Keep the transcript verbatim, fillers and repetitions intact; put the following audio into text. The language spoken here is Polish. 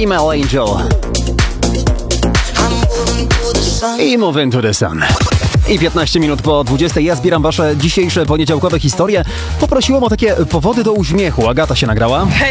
Animal Angel i Moving to the Sun. I piętnaście minut po dwudziestej ja zbieram wasze dzisiejsze poniedziałkowe historie. Poprosiłem o takie powody do uśmiechu. Agata się nagrała.